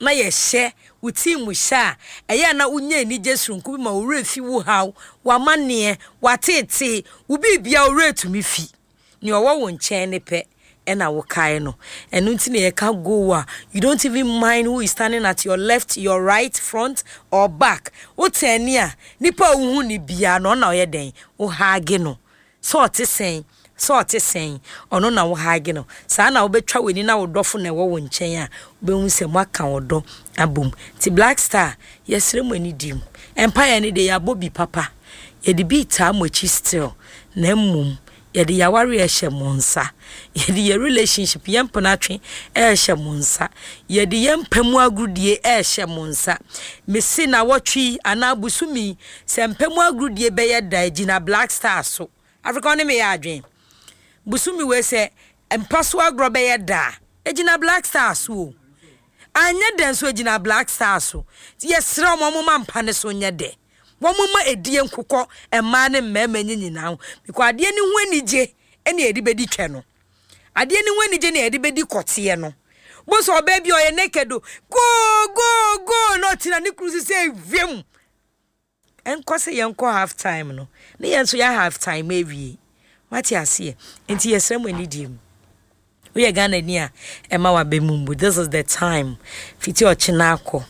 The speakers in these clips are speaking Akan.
na ye hye uti mu hye eya na unya ni jesurunku bi ma owura fi wo haw wa mane wa tete wo bibia owura tumi fi ni owo wo nchen ne pe ena wo kai no enu nti na ye ka go a you don't even mind who is standing at your left, your right, front or back. O tani a nipa hu ni bia no na ye den wo haage no so te sen ono na wo haage no sa na wo betwa weni na wo dofo na wo nchen a be hu se maka wo do abom ti Black Star yesre mo ani dim empire ni de ya bobi papa ye de bi ta mo chi still na mmom ye de yaware ehye monsa ye de ye relationship yempanatwe ehye monsa ye de yempemu agrudie ehye monsa mesi na wotwi ana busumi se mpemu agrudie be ye da gina Black Star so Africa ne me ya adwen busumi we se empaso agro be ye da gina Black Star so anya den so gina Black Star so yesre omomma mpane so nya de womuma edie nkukọ ema ne mmema nyina ho because ade ni hu anije ene edi bedi twe no ade ni hu anije ne edi bedi kote no bo so oba bi oye naked go not na ni cruise say vim enkose yenko half time no ne yenso ya half time ewie wati ase enti yesrem ani dim we are Ghana ni a ema wa bemumbu. This is the time fiti ochina akọ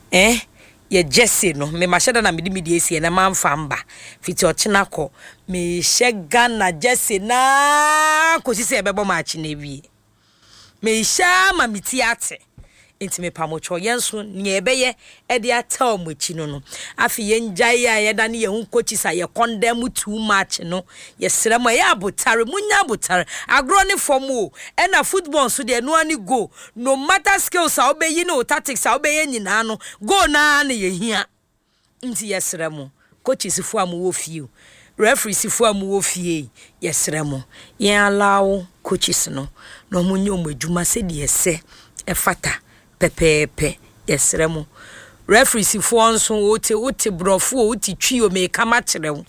ye Jesse no me mashada na midi esi na mamfa mba fiti ochina ko me shega na Jesse na ko sisi ebebo ma chi na wie me sha ma miti ate enti me pamocho yenso ne ebeye e de ata omachi no afi ye njai ya ye da ne ye hu kochisa ye condemn too much no ye sremo ye abotare munya abotare agro ne fomo e na football so de no ani go no matter skills a obeyi no tactics a obeye nyina no go na na ye hia nti ye sremo coaches fu am wo fie referees fu am wo fie ye sremo ye allow coaches no munyo omadwuma se de ese e fata pepepe yesremo referees fo nso wote brofo wote twi o me kama kirew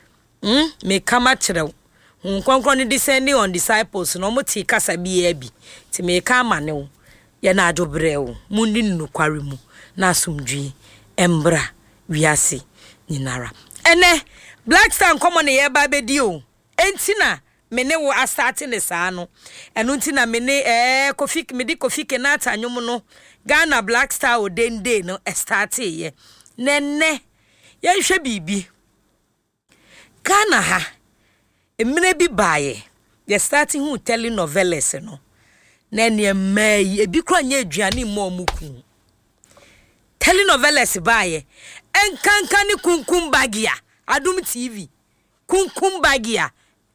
me kama kirew nkonkron ni descending on disciples no moti kasa bi ti me kama ne wo ye na adobrew mundi nukware mu na asomdwi embra wiase nyinara ene Black Star komo ne ye ba bedi o entina mene wo astate ne saa no eno nti na mene Kofi medi Kofi Kenata anwom no Ghana Black Star o dende no starte ye nenne ye hwe bibi Ghana ha emene bi baaye ye starting hu telenovelas no na ne mai ebi kro anya aduane mo muku telenovelas baaye enkanka ni kunkum bagia Adum TV kunkum bagia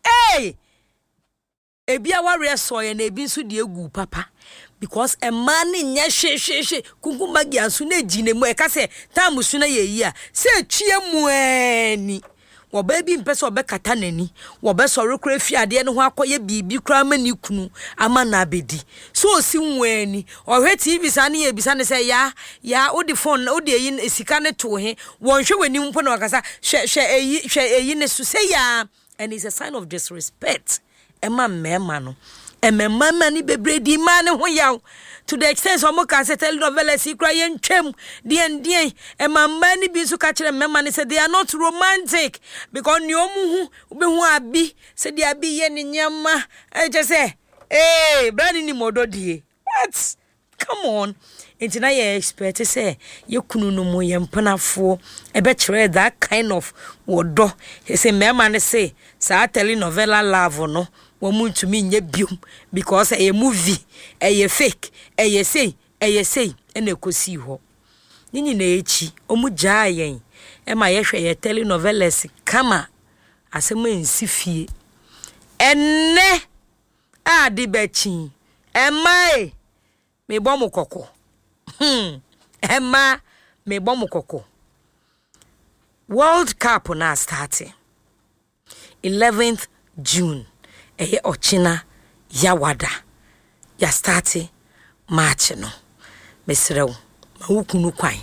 ebi aware soye na ebi nso de egu papa because a man nya hwe kunkumba gi anso na gine mu e ka se tam su na ye yi a se twie mu ani wo ba bi mpese obekata nani wo be so rekura fiade ne ho akoye bibi kura mani kunu ama na abedi so osi nwani ohwe TV sa na ye bisa ne se ya odi phone odi eyi esika ne to he won hwe wani mpo na wakasa hwe eyi ne su se ya, and it's a sign of disrespect ema mema no emema ni bebredi ma ne ho yaw to the extent so mo can say telenovelas ikra ye ntwem die ema ma ni bi so ka kire mema ne say they are not romantic because ni omu hu be hu abi say they abi ye ne nyama just say brand ni mododie what come on intina ye expect say ye kunu no mo ye mpanafo e be kire that kind of wodo say mema ne say sa telenovela love no woman to me nye biom because a movie a fake a say and a kosi ho nini na echi omu jaa yen e ma ye hwe ye telenovelas kama asema nsifie enne ade bachi emma me bom kokko emma me bom kokko World Cup na starting 11th June ochina yawada ya starte March no mesrew ma wukunu kwan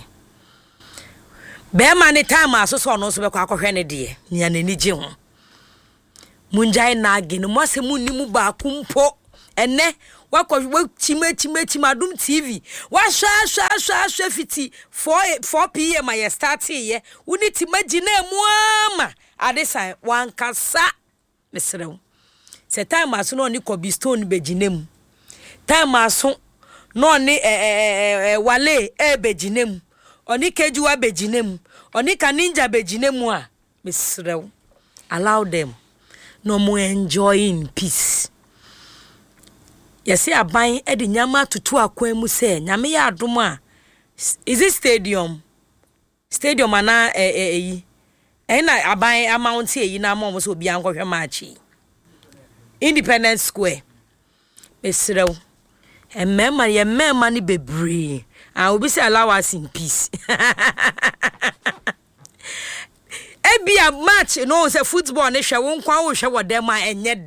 be ma ne time asoso no so be kwa akohwe ne de nia nani je ho munjai na agi no mose munni mu ba kumpo ene wakɔ chima adum TV wa hwa fiti 4 pm ya start ye woni timagina mu ama adesan wankasa mesrew se time aso no ni Kobe Stone beginem time aso no ni wale beginem oni kejuwa beginem oni kaninja beginem a mesrew allow them no more enjoy in peace. Yes, aban edi nyama tutu akwan mu se nyame ya adom a is it stadium ana na aban amount eyi na mo so bia nkɔhwɛ match Independence Square mesrew emema ni bebre obi say allow us in peace ebia match no say football ne hwɛ wo nkwa wo hwɛ wo dem a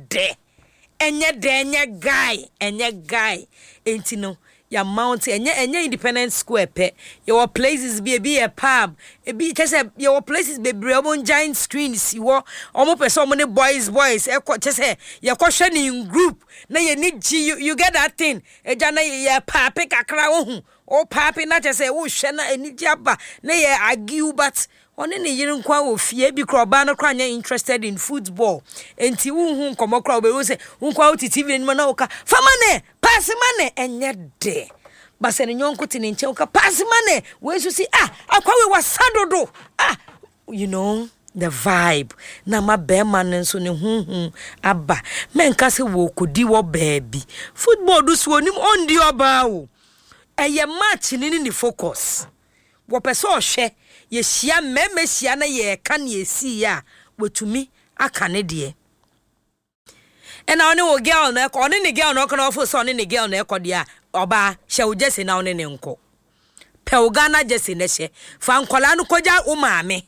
enye guy enti no ya mount enye Independence Square pe your places be a pub just your places be on giant screens you omo person mo ne boys e just you kwhwe ni in group na ye ni you get that thing eja na ye pape kakra wo hu o pape na just wo hwe na eniji aba na ye argue but oni ne yiri nkwa wo fie bi kroba no kra nya interested in football enti hu nkomo kra oberu se nkwa wo TV ni na oka famane pass mane enye de base ne nyonko ti ne nche oka pass mane we so si akwa we wasadodo you know the vibe na ma be man nso ne hu aba menka se wo kodi wo baabi football do so onim ondi oba o eye match ni focus wo pese o hwe ye hia meme hia na ye ka na esi ya wotumi aka ne de ena one wo girl na ko one ne girl na ko na ofo so one ne girl na ko de a oba hye wo jese na one ne nko pe wo Ghana jese ne hye fa nkola no koja wo maame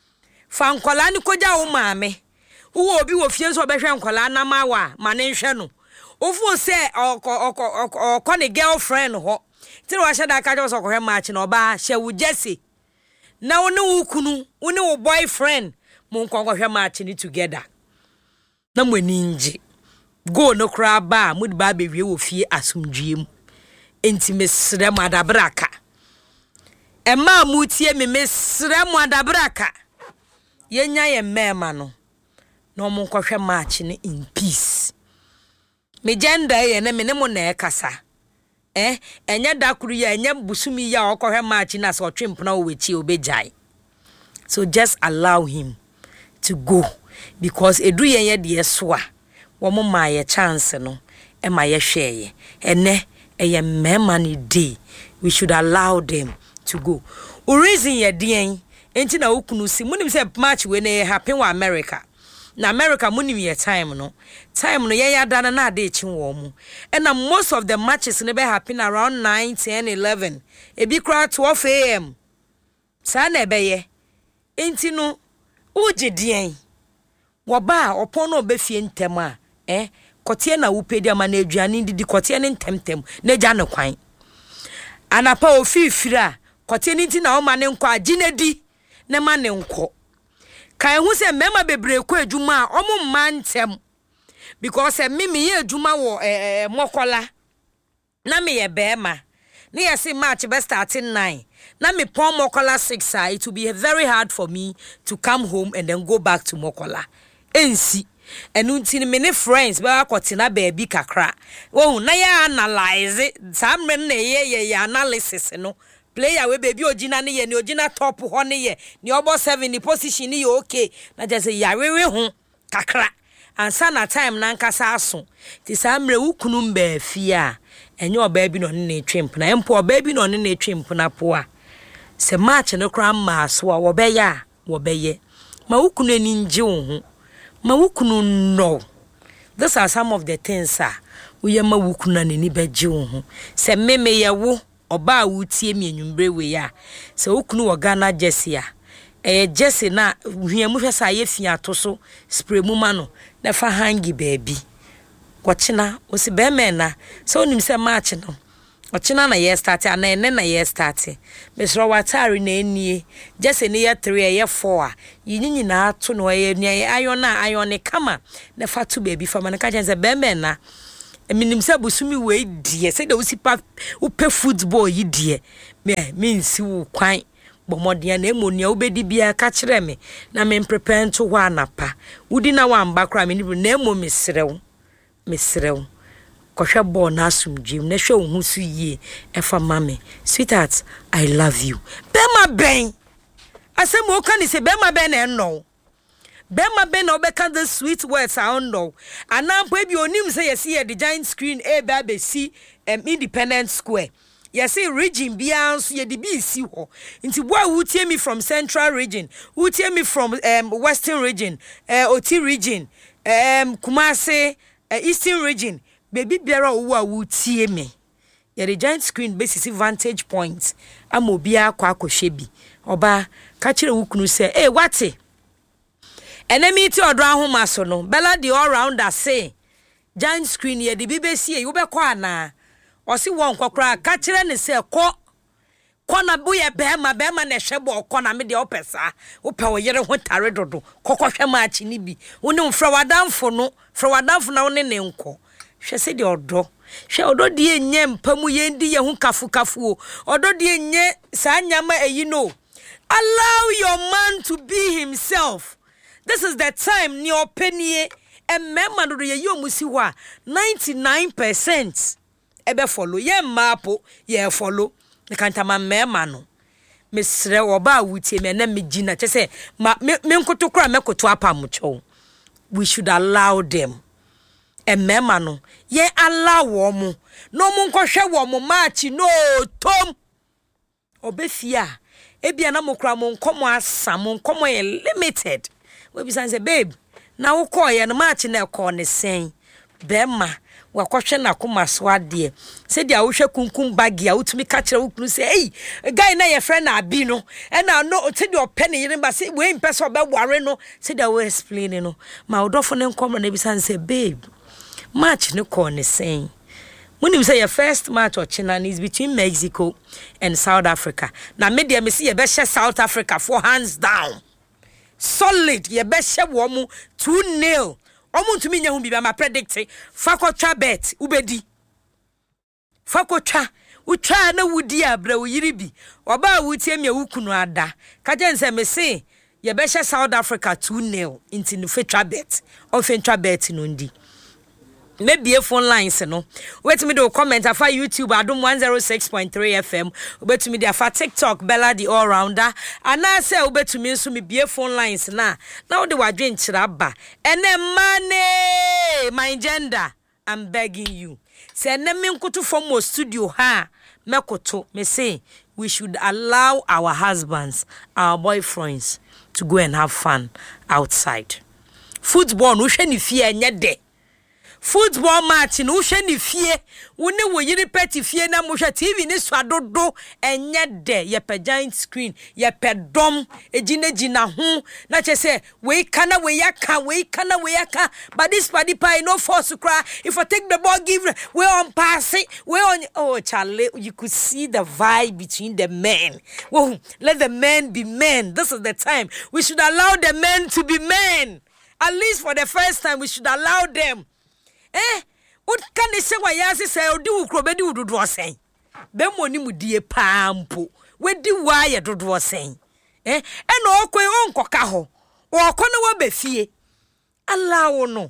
wo obi wo fie so be hwe nkola na mawa ma ne hwe no ofo se ko ne girlfriend ho tiri wa hye da ka jo so ko hwe match na oba hye wo jese na one ukunu one wo boyfriend mo nkwankwahwe match ni together na mo ninji go no kra ba mo di ba bewie wo fie asomdwiem enti mesre mo adabraka ema mu tie mesre mo adabraka yenya ye mema no no mo nkwankwahwe match ni in peace me gender ye na me ne mo na ekasa enye dakuru ya enye busumi ya okohwe match na so twempna owechi obejai so just allow him to go because edu ye de so a wo mo ma ye chance no e ma ye hweye ene eye mema ni day we should allow them to go o reason ye den enti na okunu si munim se match we na happen wa America na America munim ye time no ye yada na ade echi wo mu and most of the matches ne be happen around 9 10 11 e bi kra 12 am sa na be ye enti no ugedien wo ba opon no be fie ntem a kotie na wupedi ama na aduane didi kotie ne ntemtem na gya ne kwan anapa ofifira kotie ni nti na o ma ne nkwa aginedi ne ma ne nkọ kai hu se mema bebre ko adwuma omo mantem because me ye adwuma wo mokola na me ye bema na ye say match be starting 9 na me pon mokola 6 it will be very hard for me to come home and then go back to mokola ensi enu ntini me ne friends be akotina baabi kakra wo na ye analyze samre na ye analysis no player we baby ogina ne ye ni ogina top ho ne ye ni obo 7 ni position ni ye okay na just ya wewe ho kakra ansa na time na nkasa aso ti samre wukunu mba afia enye oba bi no ne twemp na empo oba bi no ne twemp na po a se match no kra ma so a wo beye ma wukunu ani nje wo ho ma wukunu no these are some of the things we ma wukunu ani beje wo ho se meme ye wo oba wutie mi enwumbre we ya se wukunu wo Ghana Jesse Jesse na hwiamu hwesa ye fia to so spray mu ma no na fa hangi baby kwachina osi be men na so onim se match no ochina na ye start ana ene na ye start mesro watari na enie Jesse ne ye 3 ye 4 a yinyinyi na ato no ye ayon na ayon ne kama na fa to baby fa man ka je se be men na minim se busumi we die se de usipa upe football yi die me nsi wo kwan bomodia na emonia obedi bia ka kire me na me prepare to ho anapa wudi na wamba kra me ni na emo mesrew kohwe ball na asumdwem na hwe wo hu su yie efa mame sweetheart I love you bema ben asem o kan se bema ben na no bema ben na obeka the sweet words I don't know anampo ebi onim say yes here the giant screen e ba be si Independence Square. Yes, region beyond ye the BC ho. Into boy who tell me from Central region, who tell me from Western region, OT region, Kumase, Eastern region, baby bearer who tell me. Ye the giant screen basis vantage points. Amobia kwako shebi. Oba kachire wukunu say, hey, what's it? Enemy to odra home aso Bella the all rounder say, giant screen ye the BBC you be kwa na. Osi won kwakra ka kire ne se ko na boye bema na hwebo ko na me de opesa wo pe wo yere ho tare dodo kokohwe ma achi ni bi woni mfra wadamfo na woni ne nko hwe se de odo hwe odo de enye mpamu yendi ye hu kafu o odo de enye sa nyama eyi no. Allow your man to be himself. This is the time ni openie emema do ye yomusi ho 99% ebe follow ye mapo ye follow me kantama mema no mesre oba wutie me na megina che se me nkoto kra me koto apamucho. We should allow them mema no ye allow mo no mu nkohwe wo mo match no tom obefia ebia na mokra mo nkomo asam nkomo ye limited we be say babe na wo call ye no match na call ne sen bema wakohwe na koma so ade se dia wo hwe kunkum bagi a wutumi ka kire wukunu se hey guy na ye friend na abi no e na no se dia open yire ba se we impese obeware no se dia we explain no ma odofo ne nkom na bi san se babe match ne call ne sen when you say your first match or China is between Mexico and South Africa na me dia me see ye be South Africa for hands down solid ye be hye wo mu 2-0 omuntumi nya hu bibia ma predict fakotwa bet ubedi fakotwa utwa na wudi abra uyiri bi oba wutie me wukunu ada ka je nse me se ye be hye South Africa 2-0 into the fetwa bet of fetwa bet no ndi maybe phone lines no wait me do comment afa YouTube adom 106.3 FM wait me dey afa TikTok Bella the all rounder ana say wait me so me be phone lines na wo de wadwen kira ba ene mane my gender I'm begging you say ene me nkoto from studio ha mekoto me say we should allow our husbands our boyfriends to go and have fun outside. Football no hwe ni fie enye de football match no hwe ni fie woni wo yiri peti fie na mo hwe TV ni swadodo enye de ye pe giant screen ye pe dom ejina ho na che se we kana we yaka but this party pie no force cry if I take the ball give we on pass it we on oh Charlie you could see the vibe between the men. Whoa, let the men be men. This is the time we should allow the men to be men. At least for the first time we should allow them. What can they say? Why yes, say, or do crobedi would do saying? Bemoni mudie pampo. Where do why do do saying? And all quay on cocaho or corner be fee. Allow no.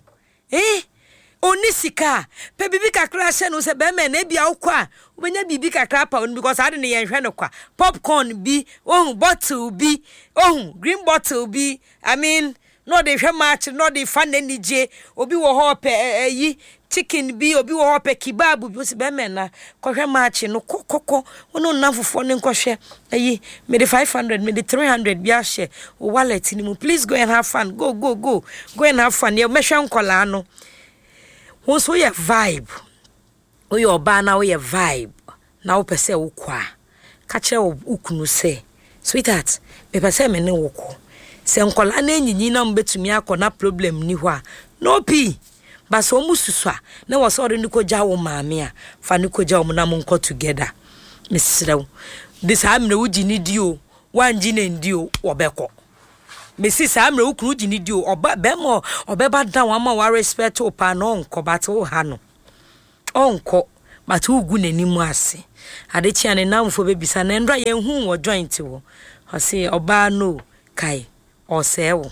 Onisika, Pebibika crash and was a beman, maybe our qua. When you be bigger crap on because I didn't hear popcorn be, bottle be, green bottle be, I mean. No de hwe match no de fan ni je obi wo ho pe chicken bi obi wo ho pe kebab bi se be men na ko hwe match no kokoko wono nanfofo ne nkohwe me de 500 me de 300 bi a share o wallet ni mu please go and have fun go and have fun ye mehwe nkola no wo so ye vibe o ye oba na wo ye vibe na wo pese wo kwa ka kire wo ukunu se sweetheart me pese me ne wo ko se nkola na enyinyi na mbetumi akona problem ni ho a no pi ba so mususua na wo so de ni ko ja wo maame a fa ni ko ja wo na mo nko together mesrew this amre wo gini dio wanji na ndio obeko mesi sa amre wo kunu gini dio oba be mo obeba da wa ma wa respect o pa no nko ba to ha no onko but ugu n'animu ase ade chia ne namfo bebisa na ndra ye hu wo joint wo o say oba no kai o say wo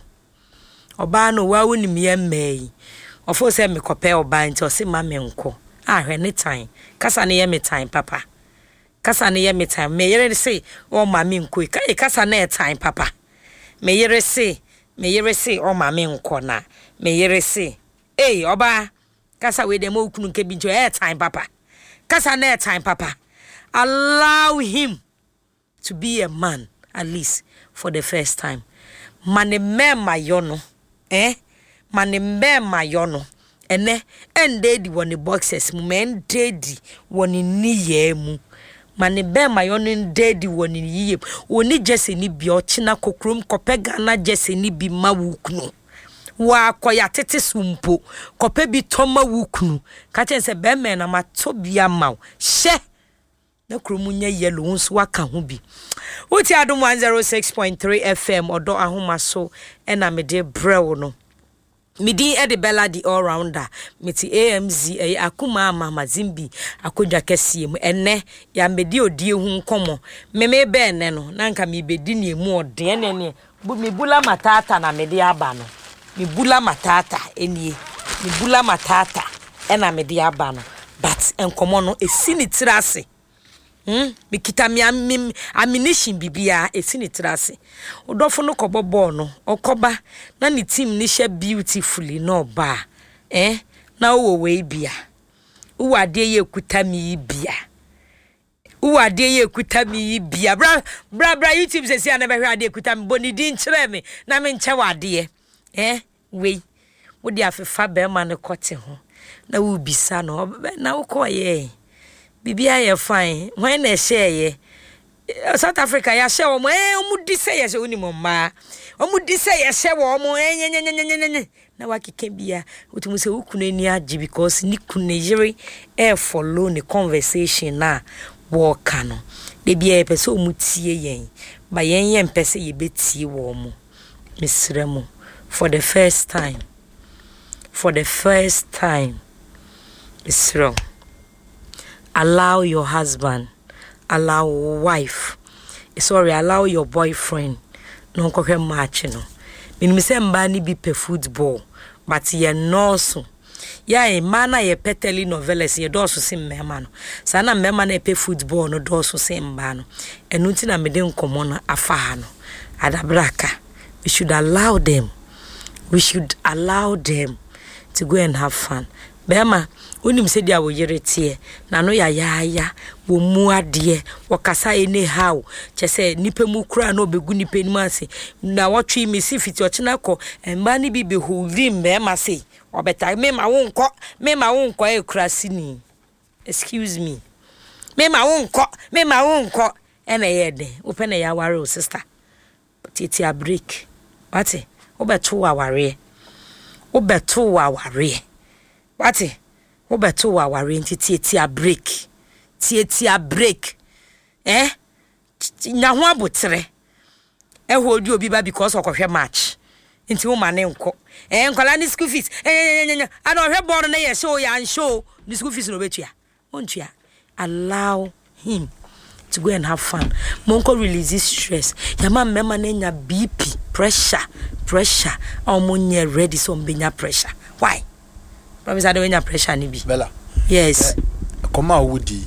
oba no wa wonim ye mai ofo say me kope oba nti o say ma me nko ahwe ne time kasa ne ye me time papa kasa ne ye me time me yere say o ma me nko kai kasa na ye time papa me yere say o ma me nko na me yere say oba kasa we dem okunu nke bi njo time papa kasa na time papa allow him to be a man at least for the first time mane mema yono mane mema yono ende di woni boxes mu men dedi woni niye mu mane mema yono dedi woni yiye woni jese ni bi ochina kokrom kopega na jese ni bi mawukunu wa koya tete sumpo kope bi toma wukunu ka chense be men na matobia maw she na kromunya yellow nso waka ho bi uti adom 106.3 FM odo ahoma so na mede brew no midi e de bella di all rounder meti AMZ akuma mama zimbi akodwa kese mu enne ya medi odie hu nkomo meme be enne no na nka me bedi ne mu ode enne ne mi bula matata na mede aba no mi bula matata enie mi bula matata na mede aba no but enkomo no esini tirase mi kita mi ammunition bibia esini tirase odofo no kobobo no okoba na ni team ni hye beautifully no ba na wo we bia wo ade ye kuta mi bia wo ade ye kuta mi bia bra YouTube se sia na be hwe ade kuta mi boni din kire me na me nche wade we wo dia fefa be ma ne kote ho na wo bisa no na wo koye bibia ye fine when na share South Africa ya share omo omudi say ye oni momma omudi say ye share omo na wakike bia otumu se ukunu ani agi because ni kunejiri follow the conversation na wo kano de bia ye pese omutie yen ba yen pese ye betie wo mo misremo for the first time misro allow your husband, allow wife, allow your boyfriend no kokwe match no. Minimi se mba ni bi pe football, but ye no so. Ya mana ye pe telenovelas ye do so se mmema no. Sana mmema na pe football no do so se mba no. Enu nti na mede nkomo no afa ha no. Adabraka. We should allow them to go and have fun. Bema unim se dia wo yeretie na no ya wo mu ade wo kasa ene how chese nipa mu kura na obegu nipa ni ase na wotwe mi si fiti ochina ko emba ni bi be holding bema se obeta me ma wo nko e kura sini excuse me me ma wo nko ena yede open na ya ware o sister titi a break wati obeto wa ware wati obeto wa ware nti tia break nya ho abotre hold you obi ba because okohwe match nti wo mane nko nkola ni school fees I don't have born na ye show ya show ni school fees no betua ontua allow him to go and have fun monko release stress ya mama na nya BP pressure omonye ready so mbenya pressure why promise I don't nya pressure ni bi Bella yes koma wudi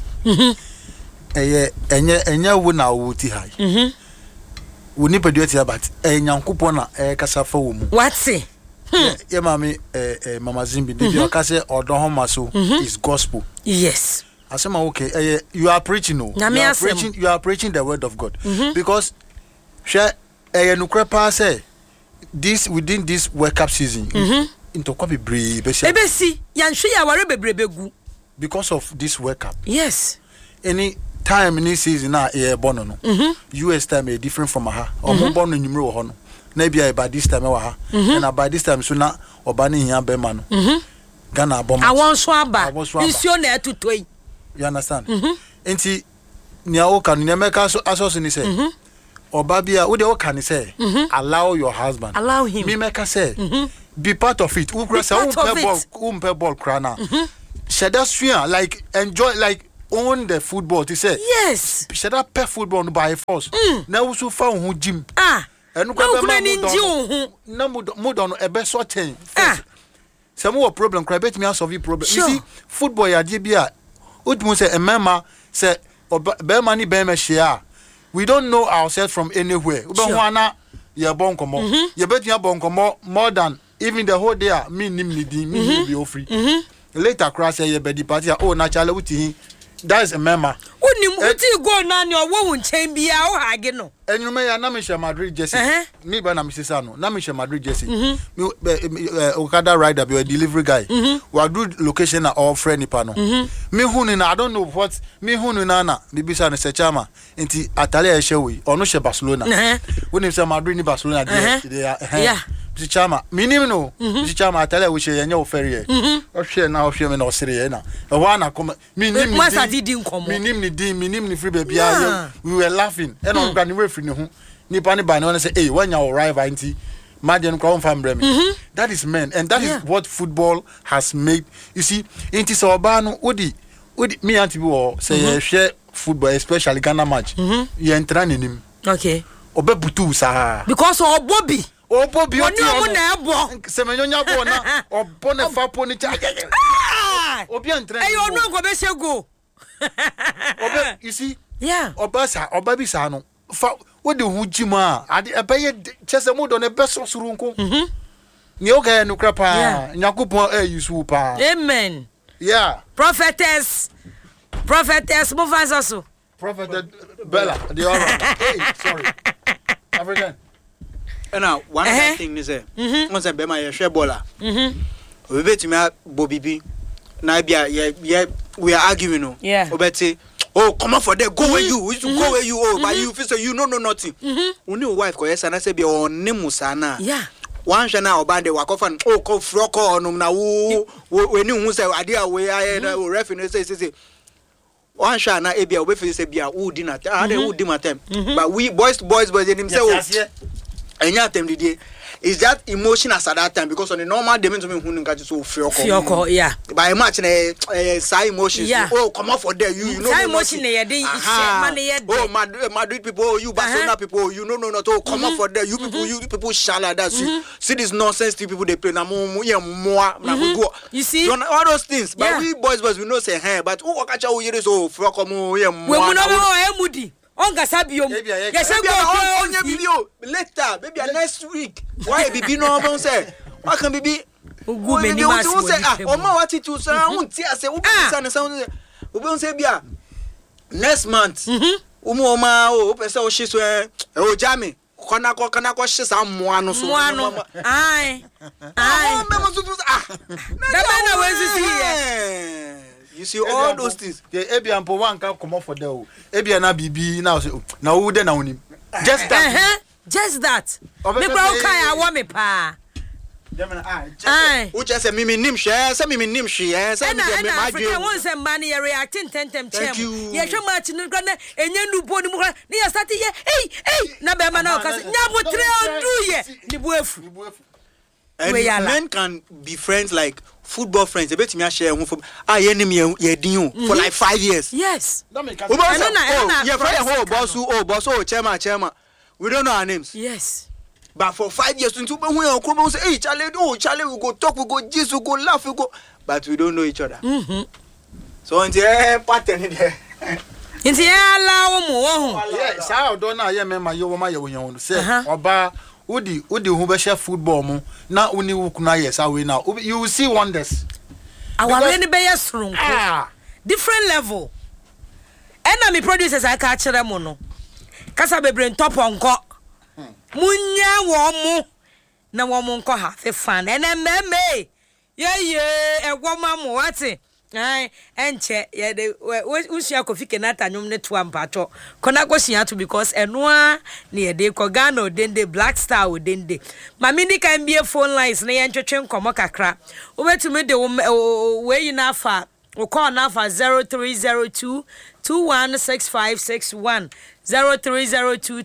enye wu na wuti hai woni pedueti about enyankopon na kasa fa wo mu what ye mami mama Zimbi dey o kase odon ho maso is gospel yes asema okay you are preaching you are preaching the word of God because share nukrepa say this within this World Cup season into copy brave ebesi yanhwe ya ware bebrebegu because of this World Cup yes any time in this season na born no US time is different from aha omo born no nyumre wo ho no na bia by this time wa ha and by this time so na obani hia be ma no Ghana bomb awon so aba nsio na etutoi you understand enti nia o kan nia meka so aso ni say oba bia wo de o kan say allow your husband allow him me meka say be part of it who cross umpe ball krana Shada like enjoy like own the football to say yes Shada pay football by force na wusu fa ho gym enu kwa be na mudon ebe so ten some what problem cry bet me solve problem you see football ya dey bia udmu say emema say be mani be me share we don't know ourselves from anywhere we be wana ye bon komo ye bet ya bon komo more than even the whole day me nim ni din me be free later crash ye be the party naturally wuti that is a member unim uti go na ni owo nchen bia o hage no enyume ya na me share Madrid jersey me ba na me sisa no na me share Madrid jersey me Okada rider be a delivery guy we do location na all friend nipa no me hunu na I don't know what me hunu na bibisa no se chama nti atale e hye we ono hye Barcelona unim se Madrid ni Barcelona they Mr. Chama, minimum, Mr. Chama, I tell you, we share your ferry. Or share now, share me no Syriana. A one, come, minimum, free baby. We were laughing, and on Granny Referee, Nipani by no one say, hey, when you arrive, auntie, Madian Crown family. That is men, and that is what football has made. You see, it is Urbano, Udi, me auntie will say, share football, especially Ghana match. You enter in him. Okay. Obebutu, sir. Because of Bobby. Oh, Bobby, what you want to Semenyonya bona or bonne fa poni cha. Obi entrain. Hey, you know go be Obi, you see? Yeah. Obasa, obabi sa no. Fa what the hujima? Ade ebeye chese mo do ne beso surunko. Ni oga no krapa. Nyakopon yusu pa. Amen. Yeah. Prophetess move us so. Prophet Bella, the other. Hey, sorry. African. Now, one other thing is once I be my share baller. We bet me Bobby. Now, we are arguing. No, Obeti. Oh, come on for that. Go where you. We should go where you. Oh, but you feel so you know nothing. Only wife, cause and I say be on Nemusana. Yeah. One shana or band work off and oh, call frock on now. When you say idea where I had a reference say. One shana ebia we feel say be a who dinner. I dey who dinner time. But we boys in himself. Enya them the day is that emotion as at that time because on the normal they mean to me who nka so fioko yeah by much side emotions oh come on for there you know emotion oh Madrid people you Barcelona people you know not oh come on for there you people shala that see this nonsense people they play na more you see all those things but we boys we know say hey but who catch you here so fioko mo here we no emudi onga sabiom yes go video later maybe next week why bibi no bon say why can bibi ugu meni mas say o ma wati tu say unti ase ubi say na say ubi say bia next month umu ma o pese o shiso o jami kana ko shisa moano so ai me mo so na we see you see all those things. Ebian po one can come off for the Ebian na bibi now say na wo de na onim. Just that. Me bro kai awo me pa. Who just say me nim share, say me nim share, say me my dream. I want some money reacting tentem chem. Ye hwe match no gna enye nubo ni mu kra. Ne ya start ye hey na be ma na okase. Nya bo tre odu ye. Ni buefu. And men can be friends like football friends. They bet me share for for like 5 years. Yes. Boss, chairman. We don't know our names. Yes. But for 5 years, we say, hey, Charlie, we go talk, we go gist, we go laugh, we go. But we don't know each other. So until pattern there. Yes, I don't know. You say, Oba. Udi who be share football mo na uni wukuna yes away now you will see wonders our many be strong different level and me producers I catch them no kasa bebre top onko munya wo mo na wo mo nko ha fe fan and mmeme ye egwo ma mo wate ai enche ye de usia Kofi Kenata nyum ne to ampato kona kwsia to because enoa ne ye de ko Ghana odende Black Star odende mami ni kan bie phone lines na ye ntwetwe nkomo kakra obetumi de we na fa o call na fa 0302 216561 0302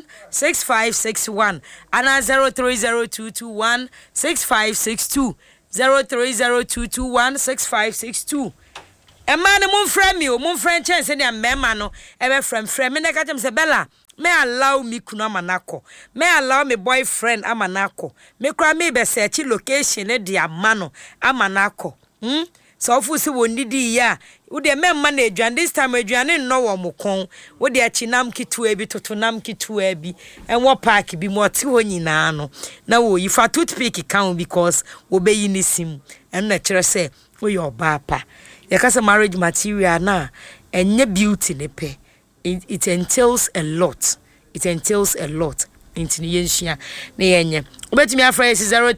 216561 ana 0302 216562 0302216562. Emma no mon frame you, mon friend chance and memma no, ever friend me negative say Bella. May allow me kuna manako. May allow me boyfriend amanako. Me cry me be search location e dia mano amanako. So fu se woni di ya. Wo de memma na aduan this time aduane no wo mokon. Wo de achinam kitu ebi totonam kitu ebi. Enwo park bi mo ti ho nyina no. Na wo yi fa toothpick kan because wo be yi ni sim. En na kire se wo your papa. Yakasa marriage material na enye beauty ne pe. It entails a lot. It entails a lot. Intinyensia na yenye. Obetimi afra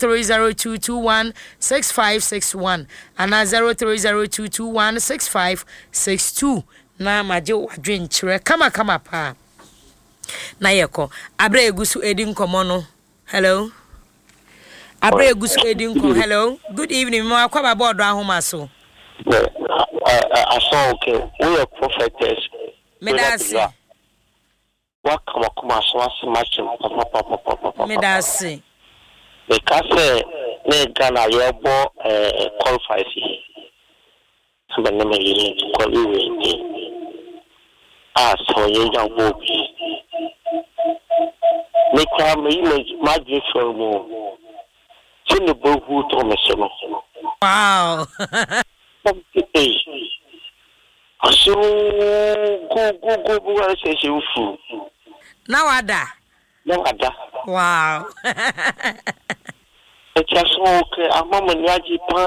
0302216561 and 0302216562 na maje wadwen kire kama pa. Na yeko abra egusu edi nkomo no. Hello. Abra egusu edi nkomo. Hello. Good evening. Mo akwa board ahoma so. I saw okay. We are prophetess. Medasi. What come so as much papa. Medasi. Because ne Ghana you bo qualify see. Somebody name you to call you. So you don't go. Make time image magic for more. Send the book who told me so. Wow. So go say you fool. Now ada. Wow. It's just okay. I'm a manyaji pa.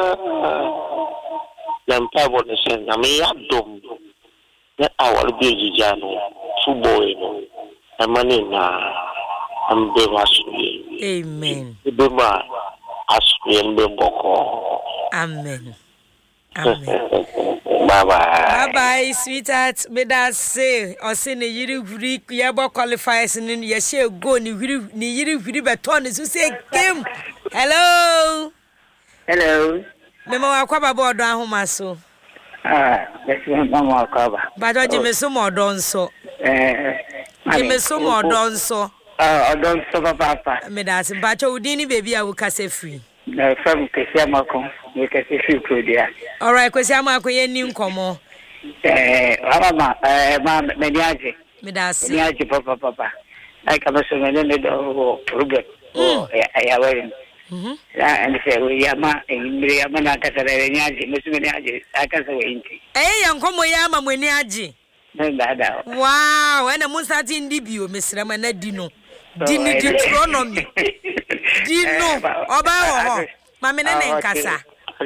Lampa what they say. I mean, abdom. That our baby jano. Fuboy no. Amanina. I'm bemasui. Amen. Bema. Asui and bemboko. Amen. Amen. Bye-bye, sweetheart. Me that say, or say ne yiri vuri yabo qualifiers and ye share go ni yiri beton is say game. Hello. Memo akwaba board ahoma so. Let's go mama akwaba. But o me so mo don so. Me so mo don so. Don so papa. Me that say but o din ni baby a wo kase free. Na from Kesiamako, we can see you through there. All right, Kesiamako, ye ni nkomo. Mama, Mediaji. Mediaji, papa. I come so many Ruben. Oh, I have wearing. And say, we Yama, and Yamana Casareniaji, Miss Mediaji, I can say, eh, Uncle Yama Meniaji. Wow, and a Musati in debut, Miss Ramana Dino. Dino Deuteronomy. Dino, Oba, Mamma and Casa.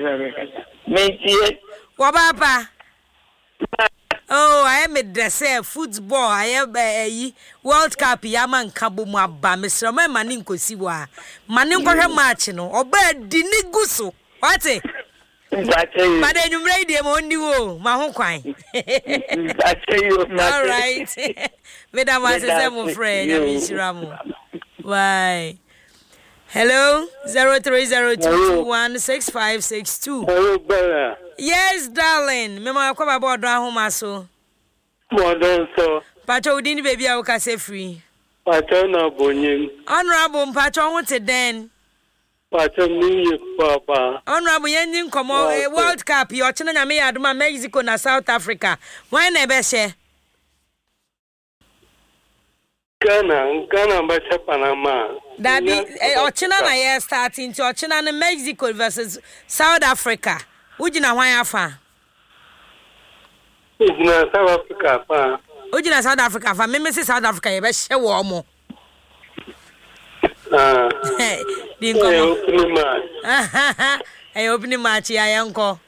Wabapa. Oh, I am a dessert football. I am a World Cup Yaman Kabuma ba Mr. Maninko Siwa. Maninko Marchino, or bird Diniguso. What's it? But then you made them on you, Mahonquine. All right. Madam, I said, my friend, Ramu. Why? Hello, 0302216562. Hello, Bella. Yes, darling. Mema kwa babo do ahoma so. Mo don so. Pacho udini baby a woka se free. Pacho na bonyim. Honorable Pacho ho te den. Pacho ni papa. Honorable yendi nkomo World Cup yo chena nyame ya aduma Mexico na South Africa. Why na be she? Ghana bacha Panama. Dabi ochina na ye starting to ochina na Mexico versus South Africa. Ujina hwan afa? Ujina South Africa fa. Ujina South Africa fa. Me say South Africa ye be hye wo mo. Di nkomo. Hey, opening match ya yanko.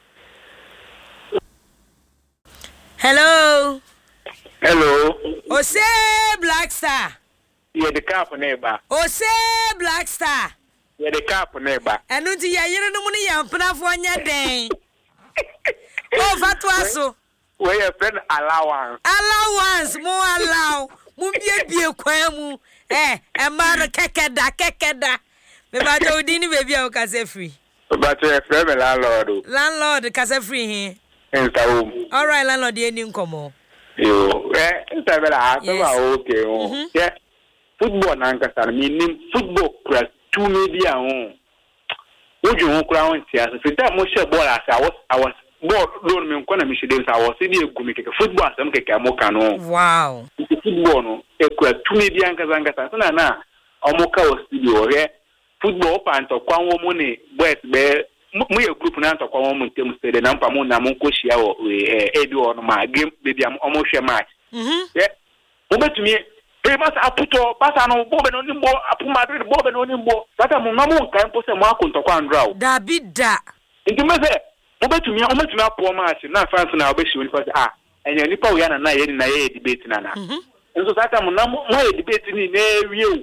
Hello. Ose Black Star. You're the cap neighbor. Ose Black Star. You're the cap neighbor. And unto ya yere no muni yampna fo anya den. Oh, fatwaso. We your friend Allowance, more allow. Mu bie kwa mu. Emma kekeda. Me ba jo dini baby o kase free. But your friend landlord. Landlord kase free here. In home. All right, landlord ye ni nkomo. Yo, okay. Yeah. Football nankasa meaning football plus 2 media on. We woju ho kura ho ntia so time mo share ball as I was ball loan me nkwana me shede so I was see egu me keke football asem keke amoka no wow football no ekura tumi bi ankasa so na omoka o studio re football pa ntokwa wo mo ne boys be mo ye group na ntokwa wo mo ntem stede na mpa mo na mo nkohia wo ebi ono ma game baby omo hwe match mo betumi Premas aputo pasa no bobe no nimbo apu Madrid bobe no nimbo tata mo na mo nkan po se mo akontokwa andraw Dabida nti me se mo betumi apo match na fans na obeshi woni ko enya nipa wo ya na ye ni na ye debate na nso tata mo na mo ye debate ni na ewie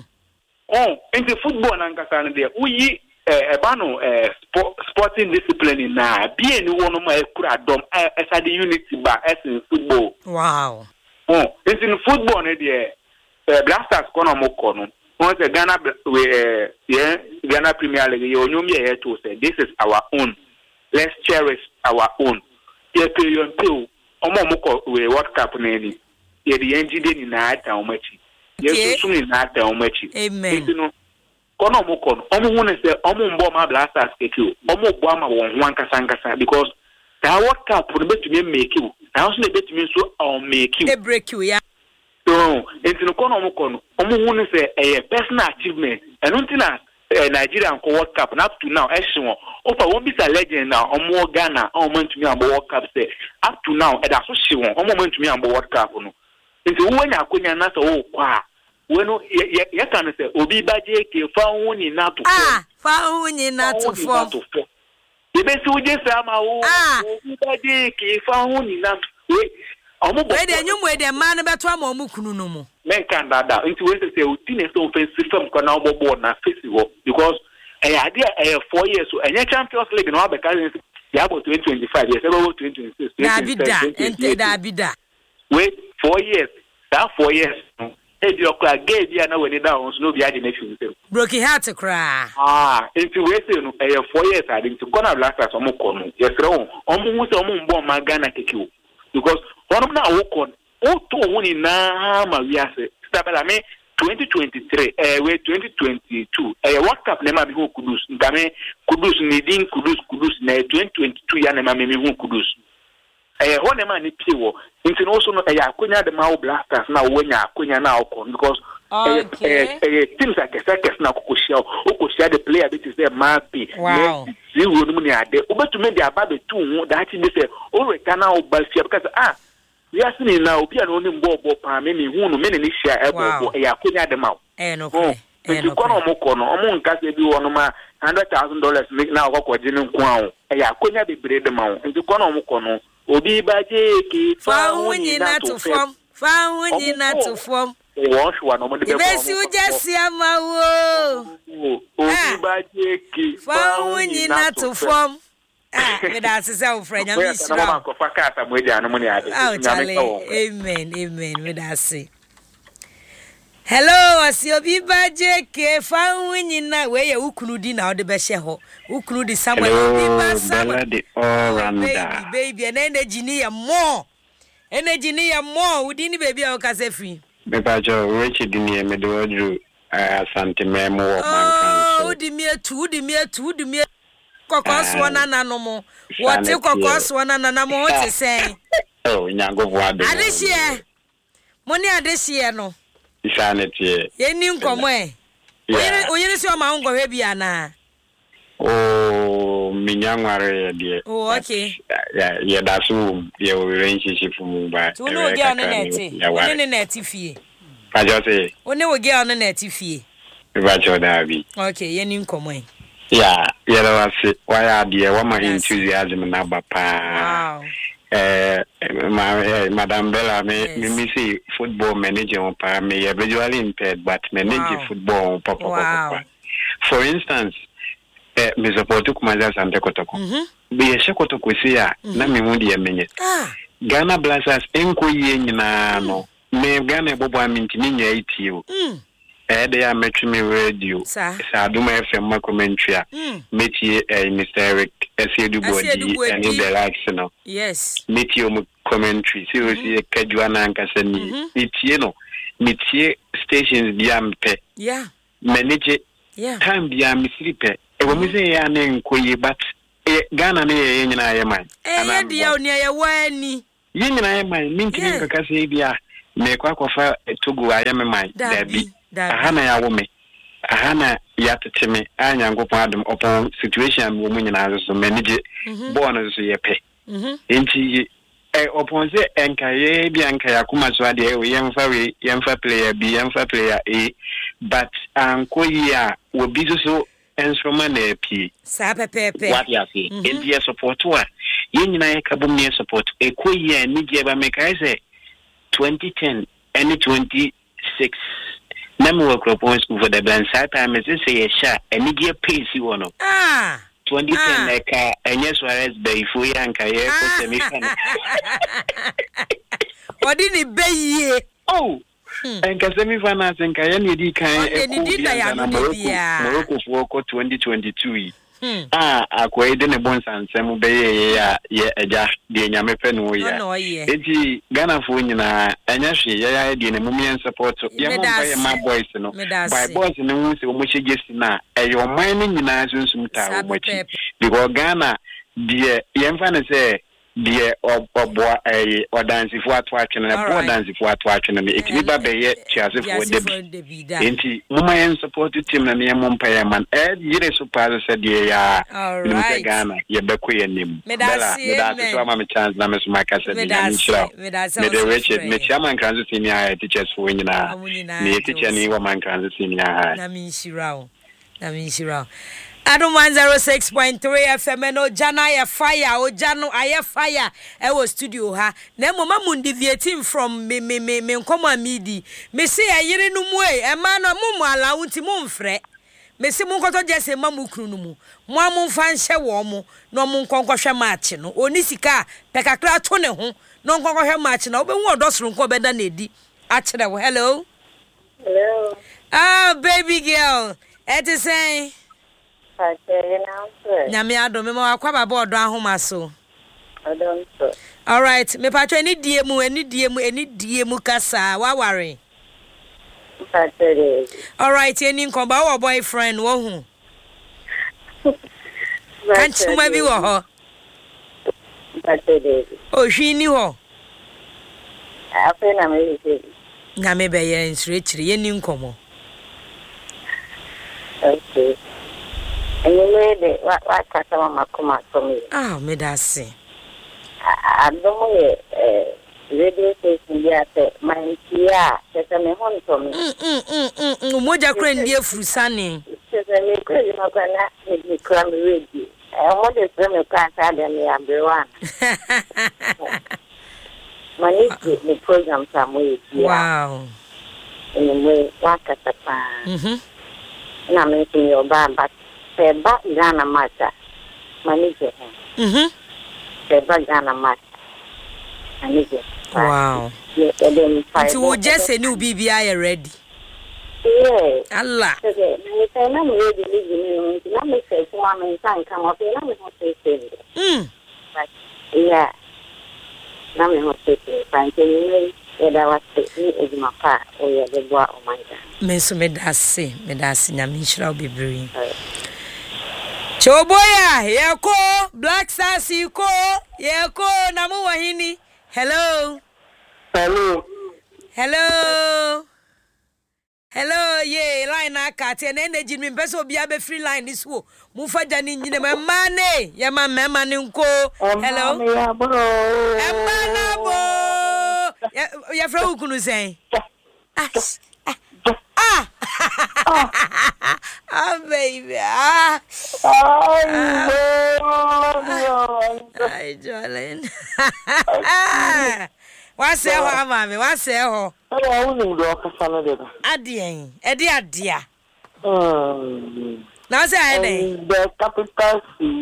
nti football na nkasa no de uyi ebano sporting discipline na bie ni wono ma ekura dom esade unity ba in football wow nti no football ne de Blasters kono moko no won say Ghana Ghana Premier League ye onyom ye to say this is our own, let's cherish our own ye pay yon pay moko we World Cup na ni ye de engine ni na ata omachi ye so ni na ata omachi amen no kono moko omo hu ne say omo mbo ma Blasters keke omo bo ama won ho ankasa because that World Cup no betumi make you now so betumi so make you e break you ya so enti no kono moko omo hu ne say personal achievement eno ntina Nigeria and World Cup up to now eshon ofa won be a legend now omo Ghana omo ntumi ambo World Cup say up to now e da so hye won omo ntumi ambo World Cup no enti wo nya akonya na so kwa wenu ye kan say obi baje ke fa huni na to fa huni na to form ebesi uje sama wo obi baje ke fa huni na we omo bo we de nyum we de man beto ama omu kunu no mu men kan dada nti we say otine so offensive film ko na obobo na festival because ade 4 years so enye Champions League no abeka ya about 2025 yes about 2026 Dabida wait 4 years that 4 years ebi okra gave ya na we down so no bi ade na fi broken heart cry nti we say no 4 years ade nti Ghana Blasters omo ko no yes ro omo hu se omo mbo ma Ghana keke because one na wo ko o to woni na ma wi ase stabela me 2023 we 2022 World Cup na ma bi hu Kudus ngame Kudus ni din Kudus na 2022 ya na ma me hu Kudus ho na ma ni piwo nti no so no akonya de ma wo Blasters na wo nya akonya na wo because teams like Sekes na kokoshia the player that is there mapi zero no ni ade obetume de ababe tu hu that is say o return na obalfia because we are seeing now obi an oni mbo pa me hu no me ni hia ebo akonya de ma no nti kono mo kono omo nka se bi wono ma $100,000 na okokoje ni nko awo akonya bebre de ma nti kono mo kono obi baje ki fa huni na to form wash one no de besi ujesi amawo obi baje ki fa huni na to form me da sese o frenya mi sira na ko fa kata mo dia no mo ni ade amen me da se hello asi obi baje ke fa huni na we ye ukunu di na o de be hye ho ukunu di Samuel obi ba Samuel baby energy ni ya more udi ni baby o kase free Bebajo Richard ni me do odru asante memo wo mankan so udi mi etu kokoso na nano mo wote kokoso na nana mo hote sen nyango voado adehie moni adehie no isanete yeni nkomo oyere si o ma ngwa bia na minyanware de okay ya dasu ye relationship mu ba tu no ge on neti oni neti fie ajote oni wo ge on neti fie ba chodabi okay yeni nkomo ya la wase waya de wa ma enthusiasm na bapa Madam Bella me see football manager on pa me visually impaired but manage football papa for instance me support Kumaza Sante Kotoko be Kotoko sia na me hu de menye Ghana Blasters enko ye nyina no me Ghana bobo amintimi nya itio they are making me radio. Saduma FM Makomentria. Metie Mr. Eric Esiedu Bodi and the likes no. Yes. Metie commentary. Seriously, Kajuana and Kasani. Metie no. Metie stations biampe. Yeah. Manage yeah. Time biam sleeper. A when we say ya name koyi but Ghana ne ye nyina ye man eh dia oni ye wani ye nyina ye man minti kaka se bia me kwa kofa Togo aye me man dabi ahana ya wo me ahana ya teteme anya ngopon adom upon situation wo mu nyina so manage born so ye pe enti upon say enka ye bia enka ya kuma so ade we yemfa player B yemfa player A but koyi a wo bi so instrument na pi sa pepepe what ya say India support wa ye nyina ye kabum ne support koyi a ni je ba me kai say 2010 and 2006 Name work propose for the band side time is say a shot and you pace you on 2010 like and yes Suarez Bay for yanka ye ko semi final what did it be oh and semi final think I need di kan Morocco for 2022 akwai de ne bonsa nsem be ye eja de nyame pe no ye enti Ghana fo nyina anya hwe ya de ne mumien support ye mo ba ye my boys no by boys no hu se o mo chegesi na eyo man ni nyina sunsum ta o mo chi because Ghana de ye mfa ne se de obo odansi fo ato atwene na bo dansi fo ato atwene na etimi ba be ye chiase fo debi enti mumayen support team na ne mo mpa ye man yire super se de ya ni Ghana ye be ko ye nim bela me da so ma me chance na me so maka se de ya ni chira me de Richard me chairman kanzo senior teachers fo nyina me teacher ni wo man kanzo senior na mi shira Adam 106.3 FM no jana ya fire o jano aye fire e wo studio ha na mama mu deviating from me nkomo amidi me se ayire no mu e ma no mu ala wunti mu mfre me se mu nkoto jese ma mu kru no mu mu amfa nhye wo mu no mu nkonkɔhwe match no oni sika pekakra to ne ho no nkonkɔhwe match na obehu odosoro nko beda na edi a kire wo hello baby girl it is saying Nyame adome ma akwa baba odo ahoma so. All right, me patcho eni die mu kasa wa ware. All right, eni nkomba wo boyfriend wo hu. Kanchuma bi wo ho. O hwini ho. Afa na me yi. Nyame be ye nsure chiri eni nkomo. Okay. Anyway, what customer makuma to me? Me da se. I don't radio station there. My dear, there's a me home to me. Moja kure ndiye furusani. There's a me kure you gonna me cram ready. I want to say me can't tell them me everyone. Money the program somewhere. Wow. Anyway, what customer? Na me see your but Seba Ghana Mata, manager. Seba Ghana Mata, manager. Wow. So we just say new BBI ready. Yeah. Allah. Okay. Me say na me ready living. Na me say so am in time come up. Na me ho say. Yeah. Na me ho say. Thank you. Eda wa say ni ejuma pa o ye de boa o manja. Me so me da se nyame hira obebiri. Choboya, yeko, Black Stars yeko, yeko, namu wahini. Hello. Hello, ye, line akati, and energy, me beso biabe free line this wo. Mufa jani njine, mane, yama mani unko. Hello. Emana bo. Ya fra ukunu say. Baby. Hi, Jolene. What's your mammy? What's your Adien? Adia. Now say the capital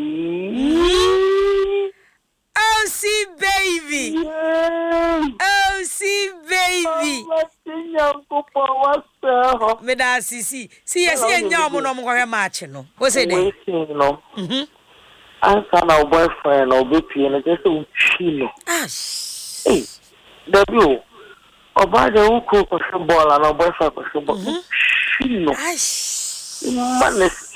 C. Oh, see, baby. Oh, see, baby. Me da see. See, yes, you know, I'm going to match, no. What's it? No. I found our boyfriend or baby, and I just don't chill. Hey, W. Or by the uncle for football and our boyfriend for football. Man,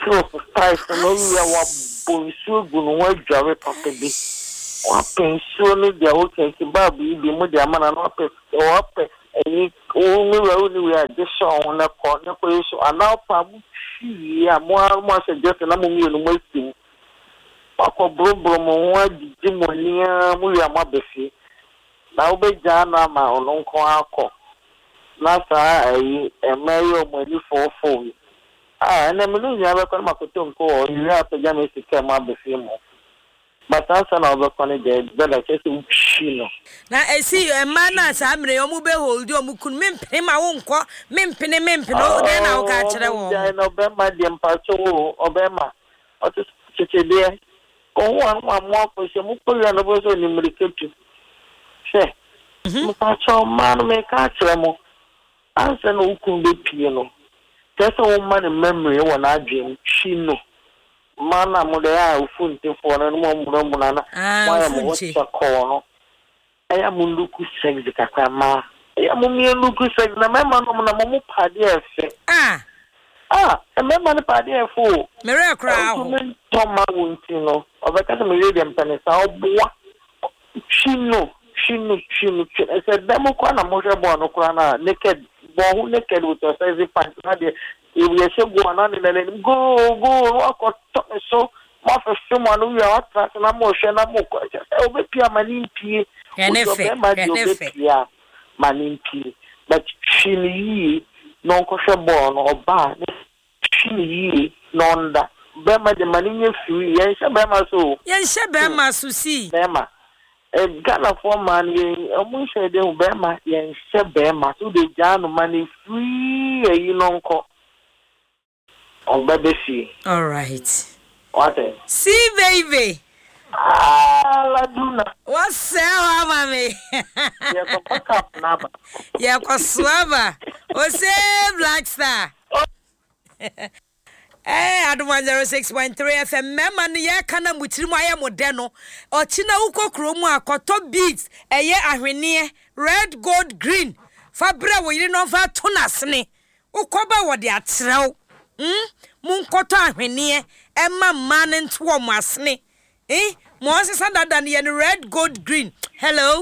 price no we are bonsu gunu wa dware papa bi wa pension no dia okay ki babu bi mu dia mana no pay o pay any only we are just on na ko so allow pa mu ya mo suggest na mo mi no mo sim akọ bro mo wa di mo nia mo ya ma befi na obeja na ma ono nko akọ na sa ayi emeyo mo ni fofo na me no ya be ko ma koto nko o ya pe ja me sika ma befi mo but answer na obe kone de bela kesi uchino na esi emma na sa amre omu be hold omu kun mempene ma wo nko mempene o de na wo ka kire wo ya no be ma de mpacho wo obema o to chechede ko wan ma mo ko se mu ko ya no bo so ni mriketu se mu pacho man me ka kire mo answer no ukun be pie no kesa wo man memory wo na adwem chino mana mo de ya ufunte fo na mo mu na na why mo cha ko no aya mo luku sex kakwa ma aya mo mi luku sex na mema no na mo pade efe mema ne pade efo mere kra ho to ma wonti no obeka se me dem penesa oboa chino ese demo kwa na mo hwebo no kra na naked with your size pants na de we say go na go akọ so ma fa so no we are track na mo hwe na mo kwa obepia manimpie enefe manimpie but chini no ko hwebo no oba chini no nda be ma de maninye free yen hye be ma so si be ma Ghana for man ye omushe de ubema ye sebema so de janu money free you know ko obebesi. All right. What? See baby. Laduna. What's up mami? Ye ko pack up naba. Ye ko swaba. O say Black Star. Adum 106.3 FM mema ne ye kana mutirimu aye modeno ochina ukokro mu akoto beats eye ahwene red gold green fabra wo yiri no fa tonasne ukoba wo de atrew munkoto ahwene emma man nto mo asne mo sesa dada ne red gold green. Hello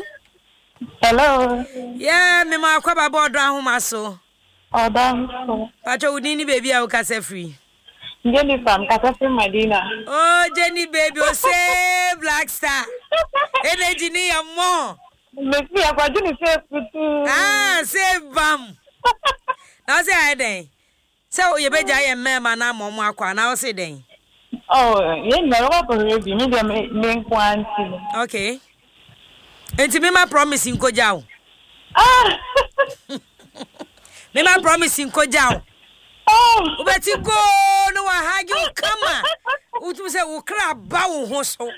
yeah me ma kwaba bodo ahomaso odam pacho udini baby a ukase free Jenny from Kasafin Medina. Oh, Jenny baby, oh say Black Star. Energy ni amo. Make me a Jenny say say bam. Now say I dey. So you be jay mema na momo akwa na say den. Oh, you know what already me dem main quantity. Okay. Enti me ma promise nko jaw. Me ma promise nko jaw. Oh, ubeti go no wa hagi ukama. Utu se ukra ba wo ho so.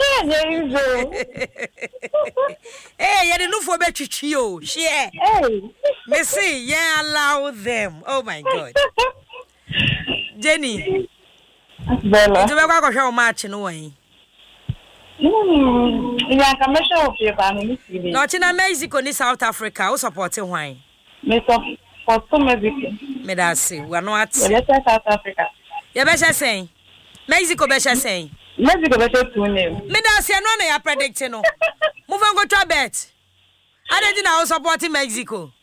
Ye de no for betwitwi o. Share. Me say yeah allow them. Oh my God. Jenny. Bella. Nti be kwa hwe o match no wan. Ya commercial of your family. No, China Mexico ni South Africa. O support hwan? Me for some Mexico. Me da say we are not. South Africa. Ya be say Mexico be say. Mexico be two name. Me da say no na ya predict no. Move on go to bet. I didn't know support Mexico.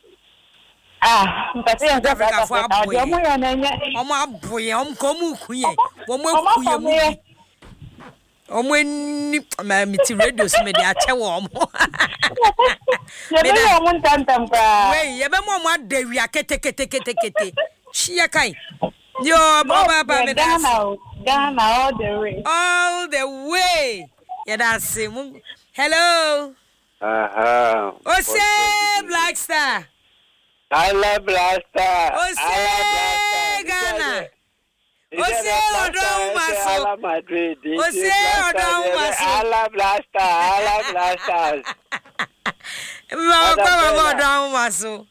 South Africa for aboye. Omo aboye, omo komu kuye. Omo kuye mu. Omo ni ma miti radio so me dey ache wo omo. Me dey omo tantam ka. Wey, ye be mo adawia kete. Chia kai. Yo, baba me da. Ghana all the way. All the way. Yeah, that's it. Hello. Oh, say Black Star. I love Black Star. Oh, say Ghana. Oh, say Odom Maso. Oh, say Odom Maso. I love Black Star. I love Black Stars. Odom Maso.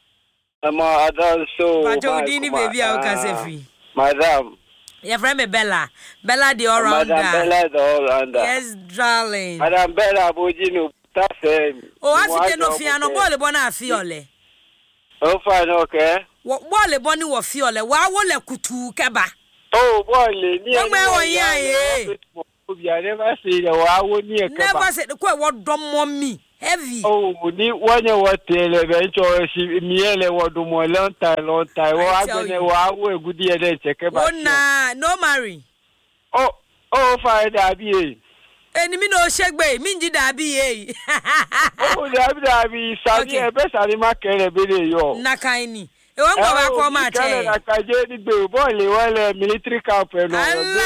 So. Pacho Udini baby I can say free. Madam. Your friend me Bella. Bella the all rounder. Madam Bella the all rounder. Yes, darling. Madam Bella Bojino. That's him. Oh, I see no fiano ball bona fiole. Oh, fine, okay. What ball boni wo fiole? Wa wo le kutu keba. Oh, boy, I never say the wow near. Never said the quite what don't want me. Heavy. Oh, ni wanya watele bencho si miele wadu mo long time. Wa gone wa we good year dey check ba. Oh na, no marry. Oh fine abi. Eni mi no shegbe, mi nji da bi e. Oh dabi sabi e be sari ma kere be dey yo. Na kaini. E won go ba ko ma che. Kele na kaje ni gbe bo le wale military camp no.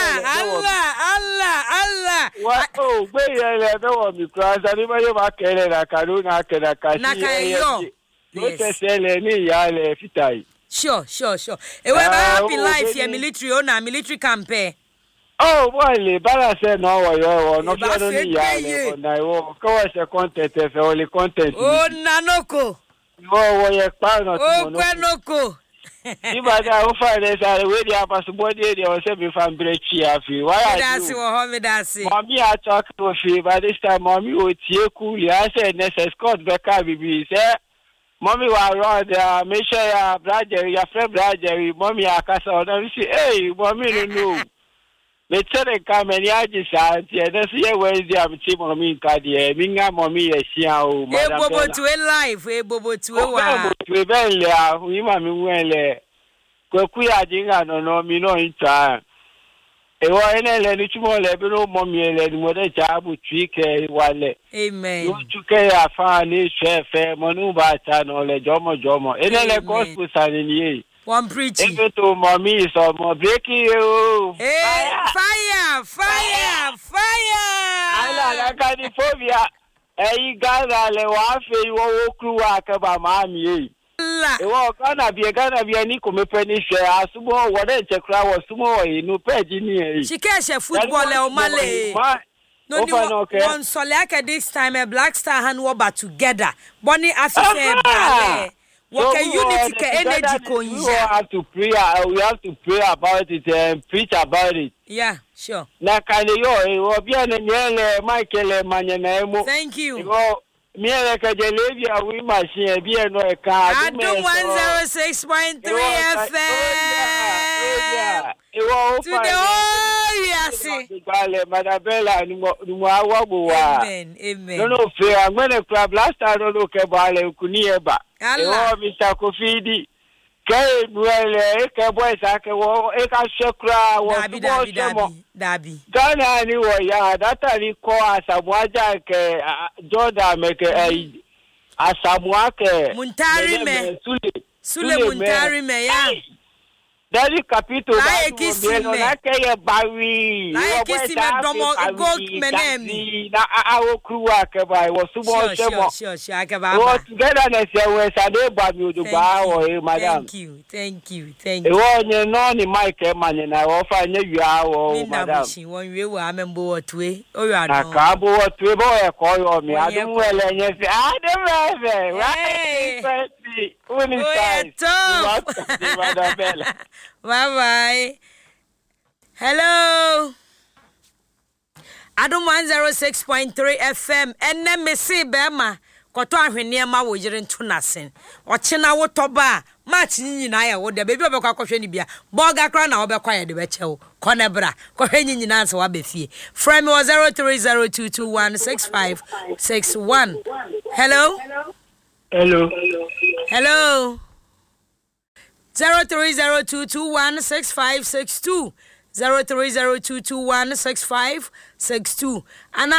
Allah. Wa oh gbe yele be wo mi class ani ma yo ma kere na kanu na kere ka si. Na kai yo. Yo te sele ni ya le fitai. Sure. E we ba happy life here military o na military camp. Oh, boy, balance no wo no fiano ni ya le na wo ko se content e fe o le content. Oh, nanoko. Wo ye pa no ti mo no. Oh, kwenoko. Iba da o fa le sa we dia pass body dey o se be fan break afi. Why are you? Me dasi. Mommy I talk to fi by this time mommy o tie cool ya say necessary Scott Becker bibi say mommy wa around make sure your brother your friend brother mommy akasa o say hey mommy no. Me tell come and yaji sa tie na say Wednesday am ti mommy ka die mi nga mommy e sia o madam. E bobo to life e bobo to wa. We ben le a wi ma mi wele. Kweku ya jinga no mi no nta. E wo ene le ni chumo le bi no mommy le ni mo de cha bu twike wale. Amen. You chuke ya fa ni chefe mo nu ba cha no le jomo. Ene le gospel sa ni. One preaching. Even to mommy is more breaking you. Hey, fire. Ala la phobia. Hey, Ghana le wa fe wo kru wa ka ba ma mi e. La. E wo Ghana bi ni ko me peni hwe asumo wo de chekra wo sumo e no page ni e. Shikeshe football e o male. No one solaka this time a Black Star and Woba together. Bonnie African ballet. What can unity can energy ko We have to pray about it and preach about it. Yeah, sure. Na kale yo obi na nyele Michael Manyanemo. Thank you. Miele ka jelevia we machine bi no e ka. I do 106.3 FM. Today, Madabella, Amen. No, fair. I'm going to grab last time. No, look about Kunieba. Oh, Mr. Kofidi. Kay, well, boys, I can walk a shakra or Dabi. Ghana, anyway, that I call as a Wajak Jordan make a Samuake Muntari Sule Muntari me, yeah. Dari capito na kisime na kaya bawi na kisime domo go menemi na awo kruwa ke bai wo sumo semo sure akaba wo together na se we sade ba mi odo ba wo madam thank you e wo nye no ni mic e manye na wo fa nye wia wo madam ni won we wa membo wo tue o ya no na ka bo wo tue bo e ko yo mi adun wele nye se adun wele right Unisai. Bye. Hello. Adom 106.3 FM. Enne mesi bema. Koto ahwene ma wo yire nto nasen. Ochena wo toba. Match nyina ya wo de bebi obekwa akohwe ni bia. Boga kra na obekwa ya de beche wo. Konebra. Kohwe nyina nse wa befie. From 0302216561. Hello. 0302216562 0302216562 and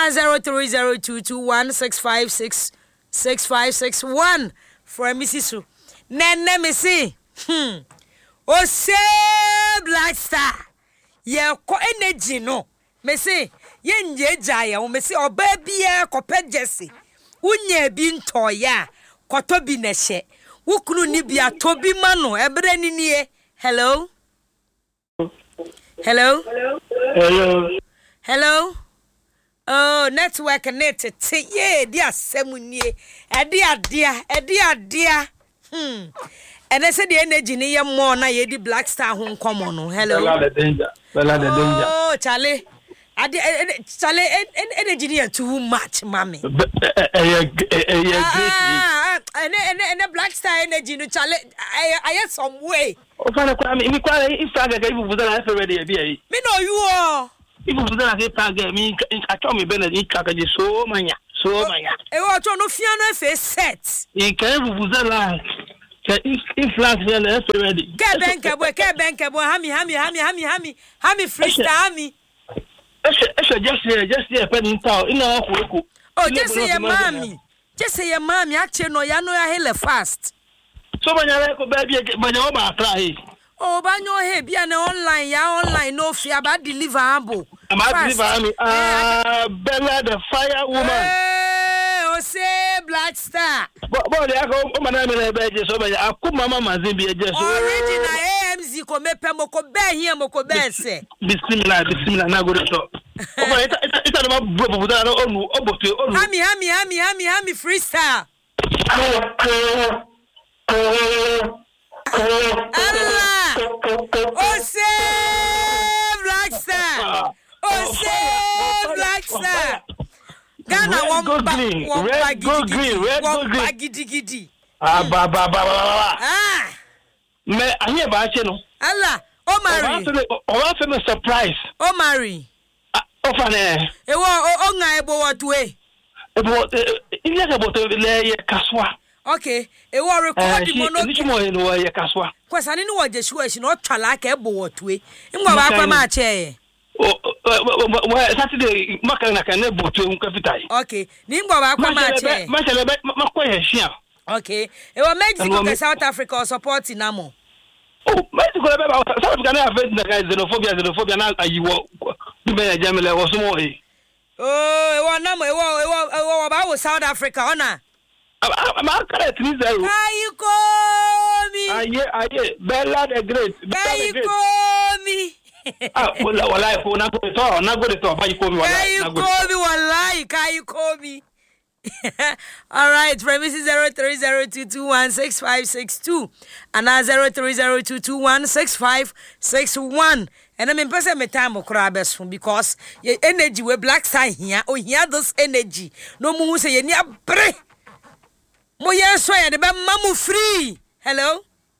0302216561 for Mrs. Nene Missy. O say Black Star. Ye ko energy no. Missy, ye nje jaya o Missy o baby ye ko pejesi. Unye bi ntoya. Koto bi neshe. Wukunu ni bia tobi mano ebre ni nie. Hello. Oh, network net te ye dia asemu nie. Edi adia. Ene se the energy ni ye mo na ye di Black Star ho nkomo no. Hello. Bella the danger. Oh, Charlie. Charlie, energy ni too much, mommy. Great. And Black Star energy no Charlie. I some way. Ofana kwa mi kwa ifaga ga ibu buzana afa ready bi ayi. Me no you o. Ibu buzana ga ifaga mi acho mi bena ni kaka je so manya. E wo to no fia no afa set. In ka ibu buzana ka influx na afa ready. Ke benke bo hami freestyle hami. Esho just here pen in town ina ko. Oh, just say your mommy actually no ya no ya hele fast. So banya ko baby banya o ba try. Oh, banyo he bia na online no fear about deliverable. Am I deliver Bella the fire woman. Hey, say Black Star. But they go o mana me na be je so banya akuma mama zimbi je so. Original AMZ ko mepe moko be here moko be se. Bismillah na go to. O ita no bro da no onu obote onu. Hami freestyle. Allah! Oh, say Black Star! Oh, say Black Star! Ghana one bagidi. Ah! Me anye ba che no. Allah! Omari. O wa fe me surprise. Omari. O fa ne. E wo o nga ebo what way? Ebo ile ka boto le ye kaswa. Okay, e wo record mono. Ni mo no ye kaswa. Kwasani ni wo je shu e no twala ka ebo what way. Ngwa ba kwa ma che. Saturday makana ka ne boto un capital. Okay, ni ngwa ba kwa ma che. Ma chele makwa ye hia. Okay, e wo Mexico ka South Africa support namo. Oh, Mexico le ba South Africa na face na guys xenophobia na ayiwo. Be ya jamele wo sumo e. Oh, e wo namo e wo ba wo South Africa ona. Ma correct ni zero. Aye, Bella the Great. Kaikomi. Wallahi ko na go to ba ikomi wallahi. Kaikomi. All right, premises 0302216562 and 0302216561. And I mean, person me time okra best from because your energy we Black Star here. Oh, here this energy. No mu say ye ni abre. Mo yeso ya de be mamu free. Hello.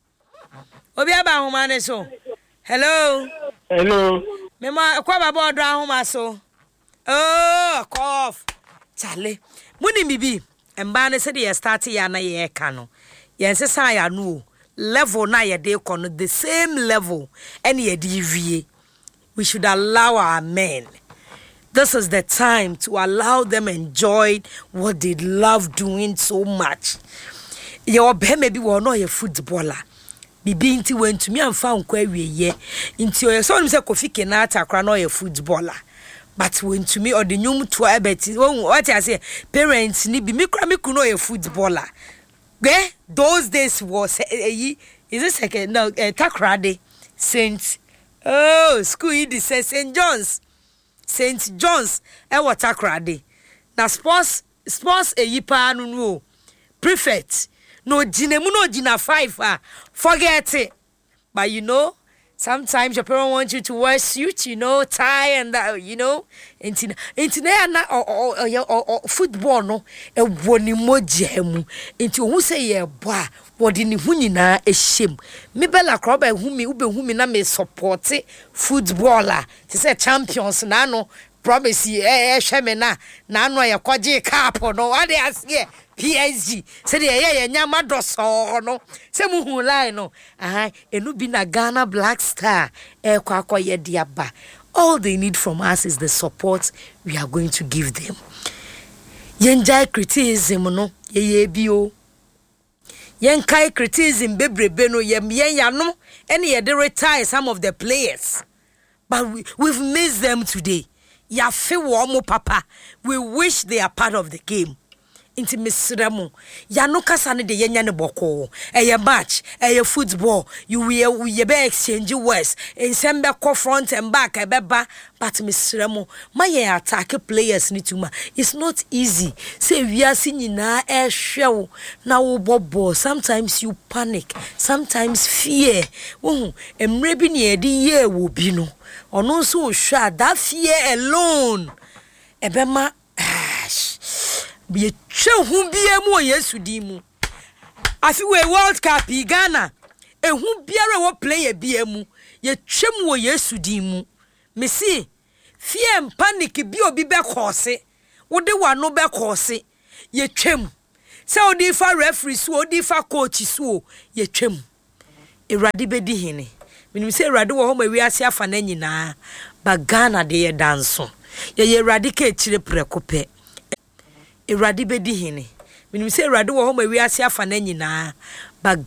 Obi aba ahoma so. Hello. Me ma kwa baba odro ahoma so. Oh, cough. Chale. Muni bibi. Emba ne se de start ya na ye ka no. Ye nsesa ya no level na ye de ko no the same level and ye de vie. We should allow our men. This is the time to allow them enjoy what they love doing so much. Your be maybe we no a footballer. Bibi nti went to me and found kwa ye. Into your son say Kofi Kenata kra no a footballer. But when to me or the new to abeti what I say parents ni bi me kra me kuno a footballer. Those days was is this second no takrade Saint school it says St. John's e water crade. Na sports yipa no prefect no jina 5 forget it. But you know sometimes your parents want you to wear suit, tie and that, into na or football no e woni mojemu into who say ye boa wodi ni hu nyina ehiem me bella kroba hu me ube hu me na me support footballer to say champions na no promise hwe me na no ye kwaje cup no what they ask here PSG say ye nyama doso no say mu hu line no enu bi na Ghana Black Star kwa ye diaba. All they need from us is the support we are going to give them. Yenjai criticism no ye bio yenkai criticism bebrebe no yen yano and ye de retire some of the players, but we've missed them today. Ya fe wo mo papa, we wish they are part of the game. Inti misremu ya no kasa ne de yenya ne boko eye match eye football you be exchange words ensem be ko front and back e beba but misremu my attack players ni tuma. It's not easy say we are seeing na e hwe na wo bobo. Sometimes you panic, sometimes fear emre bi ne edi ye wo bi no ono so hwa that fear alone ebema be twa hu bia mu Yesu di mu afi we World Cup Ghana ehu biara wo player bia mu ye twem wo Yesu din mu me si fear panic bi obi be kose wo de wano be kose ye twem se odi fa referee so odi fa coach so ye twem Erade bedi hene minim se Erade wo ho ma wiase afa na nyina ba Ghana de ye danso ye Erade ka chire prekope Erade bedi hene minim se Erade wo ho ma wiase afa na nyina ba